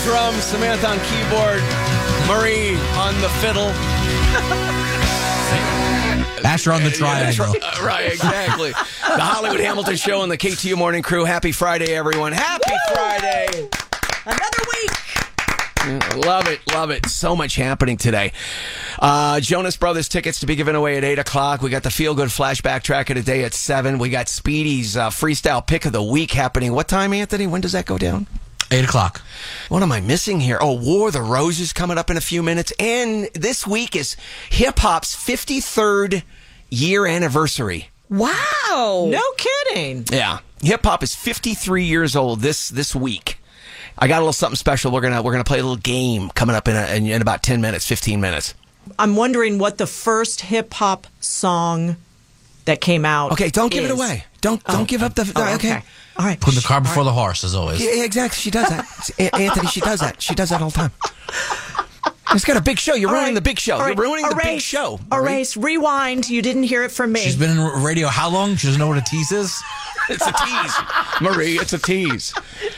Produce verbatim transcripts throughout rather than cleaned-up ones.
drums, Samantha on keyboard, Marie on the fiddle. Asher on the triangle. Uh, right, exactly. The Hollywood Hamilton Show and the K T U Morning Crew. Happy Friday, everyone. Happy Woo! Friday. Another week. Love it, love it. So much happening today. Uh, Jonas Brothers tickets to be given away at eight o'clock. We got the Feel Good Flashback track of the day at seven. We got Speedy's uh, Freestyle Pick of the Week happening. What time, Anthony? When does that go down? Eight o'clock. What am I missing here? Oh, War of the Roses coming up in a few minutes. And this week is hip-hop's fifty-third year anniversary. Wow. No kidding. Yeah. Hip-hop is fifty-three years old this this week. I got a little something special. We're gonna we're gonna play a little game coming up in a, in, in about ten minutes, fifteen minutes. I'm wondering what the first hip hop song that came out. Okay, don't give is. it away. Don't don't Oh. give up the. Oh, okay. okay. All right. Putting the car before the horse, as always. Yeah, exactly. She does that. A- Anthony, she does that. She does that all the time. It's got a big show. You're All ruining right. the big show. All You're right. ruining the Erase. big show. Erase. Rewind. You didn't hear it from me. She's been in radio how long? She doesn't know what a tease is? It's a tease, Marie. It's a tease.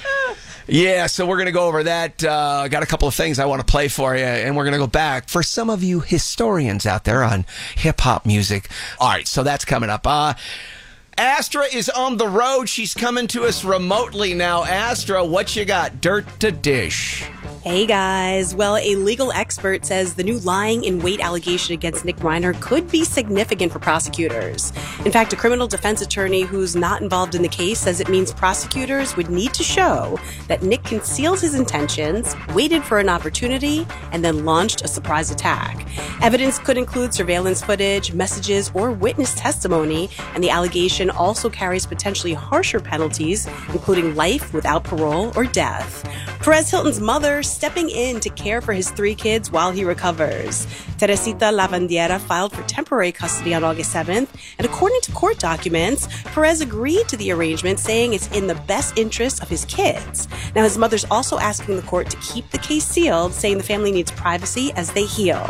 Yeah, so we're going to go over that. I uh, got a couple of things I want to play for you, and we're going to go back for some of you historians out there on hip-hop music. All right, so that's coming up. Uh, Astra is on the road. She's coming to us remotely now. Astra, what you got? Dirt to dish. Hey guys. Well, a legal expert says the new lying in wait allegation against Nick Reiner could be significant for prosecutors. In fact, a criminal defense attorney who's not involved in the case says it means prosecutors would need to show that Nick concealed his intentions, waited for an opportunity, and then launched a surprise attack. Evidence could include surveillance footage, messages, or witness testimony, and the allegation also carries potentially harsher penalties, including life without parole or death. Perez Hilton's mother stepping in to care for his three kids while he recovers. Teresita Lavandiera filed for temporary custody on August seventh, and according to court documents, Perez agreed to the arrangement, saying it's in the best interest of his kids. Now, his mother's also asking the court to keep the case sealed, saying the family needs privacy as they heal.